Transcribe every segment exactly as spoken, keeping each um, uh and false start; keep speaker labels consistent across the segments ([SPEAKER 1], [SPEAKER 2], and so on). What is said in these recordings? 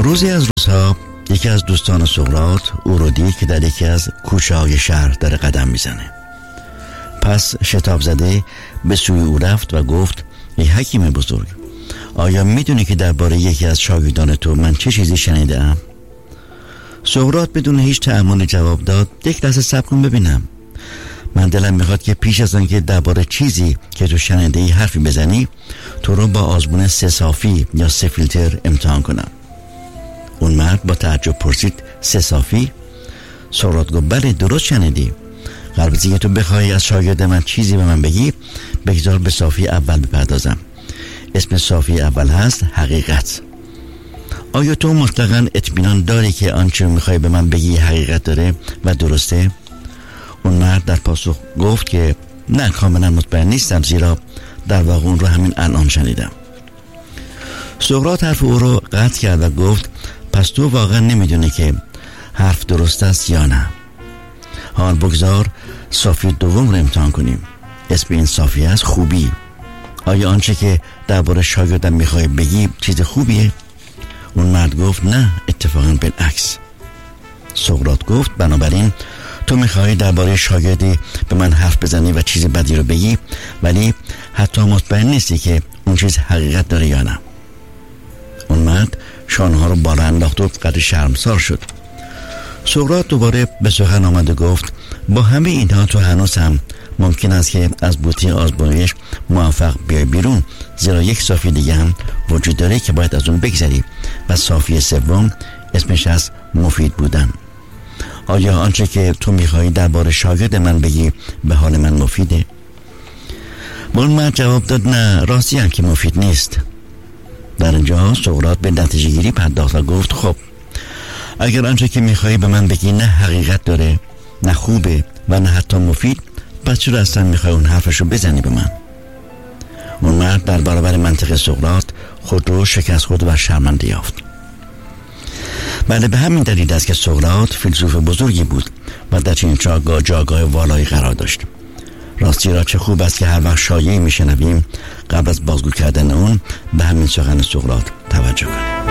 [SPEAKER 1] روزی از روزها یکی از دوستان سقراط او رو دید که در یکی از کوچه های شهر داره قدم میزنه. پس شتاب زده به سوی او رفت و گفت: ای حکیم بزرگ، آیا میدونی که درباره یکی از شاگردان تو من چه چیزی شنیدم؟ سقراط بدون هیچ تأمل جواب داد: یک لحظه صبر کن ببینم. من دلم میخواد که پیش از آن که درباره چیزی که تو شنیده ای حرفی بزنی، تو رو با آزمون سه صافی یا سه فیلتر امتحان کنم. اون مرد با تعجب پرسید: سه صافی؟ سقراط گفت: بله درست شنیدی. قبل از اینکه تو بخوای از شاگرد من چیزی به من بگی، بگذار به صافی اول بپردازم. اسم صافی اول هست حقیقت. آیا تو مطلقاً اطمینان داری که آنچه میخوای به من بگی حقیقت داره و درسته؟ اون مرد در پاسخ گفت که نه، کاملا مطمئن نیستم، زیرا در واقع اون رو همین الان شنیدم. سقراط حرف او رو قطع کرد و گفت: پس تو واقعا نمیدونی که حرف درست است یا نه. حال بگذار صافی دوم رو امتحان کنیم. اسم این صافی است خوبی. آیا آنچه که درباره شاگردم میخوای بگی چیز خوبیه؟ اون مرد گفت: نه، اتفاقا بالعکس. سقراط گفت: بنابراین تو میخوای درباره شاگردی به من حرف بزنی و چیز بدی رو بگی، ولی حتی مطمئن نیستی که اون چیز حقیقت داره یا نه. اون مرد شانه‌ها رو بالا انداخت و قدر شرمسار شد. سقراط دوباره به سخن آمد و گفت: با همه اینها تو هنوز هم ممکن است که از بوته آزمایش موفق بیای بیرون، زیرا یک صافی دیگه هم وجود داره که باید از اون بگذری و صافی سوم اسمش از مفید بودن. آیا آنچه که تو میخوایی درباره شاگرد من بگی به حال من مفیده؟ اون مرد جواب داد: نه، راستی هم که مفید نیست. در اینجا سقراط به نتیجه گیری پرداخت و گفت: خب اگر آنچه که میخوایی به من بگی نه حقیقت داره، نه خوبه و نه حتی مفید، پس چرا اصلا میخوای اون حرفشو بزنی به من؟ اون مرد در برابر منطق سقراط خود رو شکست خورد و شرمنده یافت. بله، به همین دلیل است که سقراط فیلسوف بزرگی بود و در چنین جایگاه جایگاه والایی قرار داشت. راستی را چه خوب است که هر وقت شایعی میشنویم قبل از بازگو کردن اون به همین سخن سقراط توجه کنیم.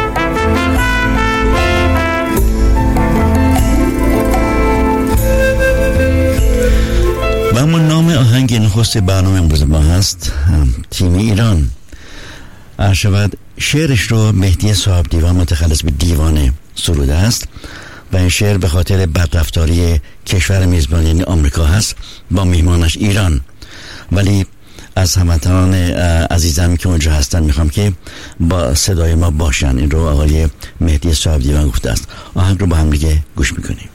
[SPEAKER 1] و اما نام آهنگ نخست برنامه امروز ما هست تیم ایران. عرشبد شعرش رو مهدی صاحب دیوان متخلص به دیوانه سروده است و این شعر به خاطر بدرفتاری کشور میزبان یعنی آمریکا هست با میهمانش ایران. ولی از هموطنان عزیزم که اونجا هستن میخوام که با صدای ما باشن. این رو آقای مهدی صاحب دیوان گفته است. آهنگ رو با هم دیگه گوش میکنیم.